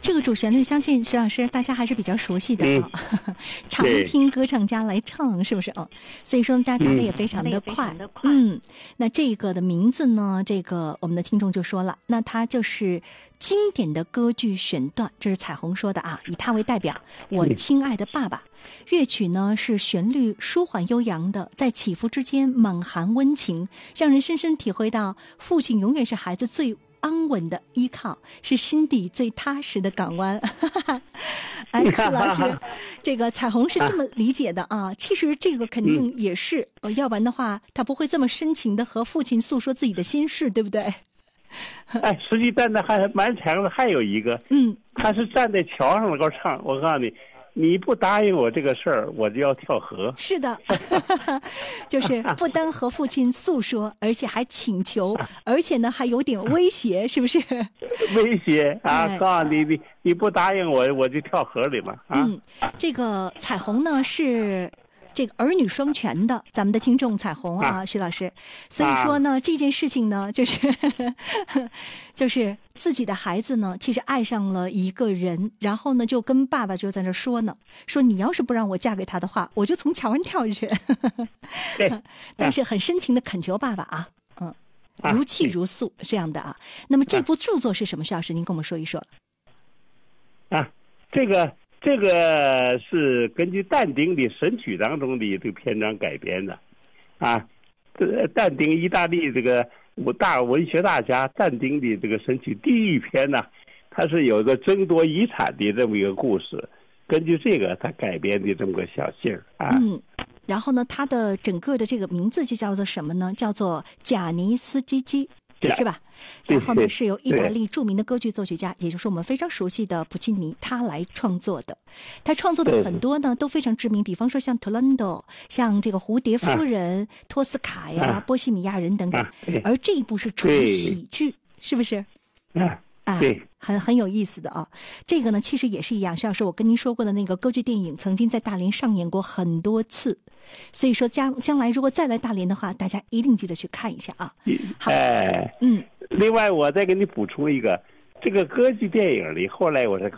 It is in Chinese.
这个主旋律相信徐老师大家还是比较熟悉的啊，常听歌唱家来唱，是不是啊？所以说大家答的也非常的快。那这个的名字呢，这个我们的听众就说了，那它就是经典的歌剧选段，这是彩虹说的啊，以它为代表，我亲爱的爸爸。乐曲呢是旋律舒缓悠扬的，在起伏之间满含温情，让人深深体会到父亲永远是孩子最安稳的依靠，是心底最踏实的港湾。哎，徐老师，这个彩虹是这么理解的啊。其实这个肯定也是，要不然的话他不会这么深情的和父亲诉说自己的心事，对不对？ 哎，实际站的还蛮长的，还有一个，他是站在桥上那个唱，我告诉你，你不答应我这个事儿，我就要跳河。 是的，就是不单和父亲诉说，而且还请求，而且呢还有点威胁，是不是？ 威胁啊！告诉你不答应我，我就跳河里了啊！ 这个彩虹呢是这个儿女双全的，咱们的听众彩虹啊，徐老师。所以说呢，这件事情呢，就是自己的孩子呢，其实爱上了一个人，然后呢，就跟爸爸就在那说呢，说你要是不让我嫁给他的话，我就从桥上跳下去。但是很深情的恳求爸爸啊，如泣如诉这样的啊。那么这部著作是什么？徐老师，您跟我们说一说。 这个是根据但丁的《神曲》当中的这个篇章改编的，但丁意大利这个大文学大家但丁的这个《神曲》第一篇呢，它是有个争夺遗产的这么一个故事，根据这个他改编的这么个小信儿啊。 然后呢，它的整个的这个名字就叫做什么呢？叫做贾尼斯基基。是吧？然后呢，是由意大利著名的歌剧作曲家，也就是我们非常熟悉的普契尼，他来创作的。他创作的很多呢都非常知名，比方说像特伦多，像这个蝴蝶夫人、托斯卡呀、波西米亚人等等。而这一部是纯喜剧，是不是？ 对， 很有意思的啊。这个呢，其实也是一样，像是我跟您说过的那个歌剧电影，曾经在大连上演过很多次。所以说将来如果再来大连的话，大家一定记得去看一下啊。好， 另外我再给你补充一个，这个歌剧电影里，后来我才